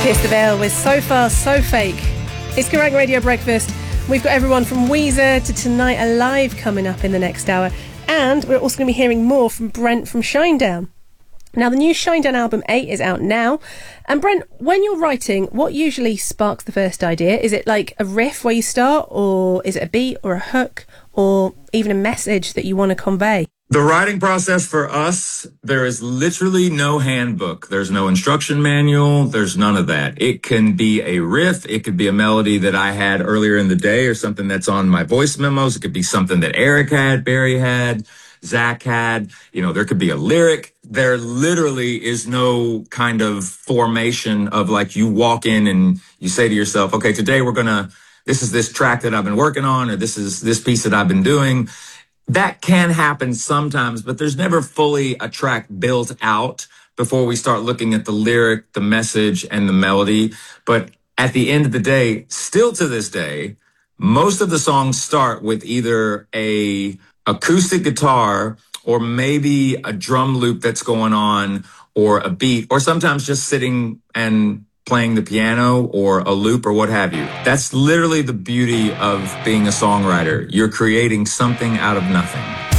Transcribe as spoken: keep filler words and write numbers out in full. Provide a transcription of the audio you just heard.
Pierce the Veil with So Far, So Fake. It's Kerrang Radio Breakfast. We've got everyone from Weezer to Tonight Alive coming up in the next hour. And we're also going to be hearing more from Brent from Shinedown. Now, the new Shinedown album eight is out now. And Brent, when you're writing, what usually sparks the first idea? Is it like a riff where you start, or is it a beat or a hook, or even a message that you want to convey? The writing process for us, there is literally no handbook. There's no instruction manual. There's none of that. It can be a riff. It could be a melody that I had earlier in the day or something that's on my voice memos. It could be something that Eric had, Barry had, Zach had. You know, there could be a lyric. There literally is no kind of formation of like you walk in and you say to yourself, okay, today we're going to, this is this track that I've been working on, or this is this piece that I've been doing. That can happen sometimes, but there's never fully a track built out before we start looking at the lyric, the message, and the melody. But at the end of the day, still to this day, most of the songs start with either a acoustic guitar or maybe a drum loop that's going on, or a beat, or sometimes just sitting and playing the piano or a loop or what have you. That's literally the beauty of being a songwriter. You're creating something out of nothing.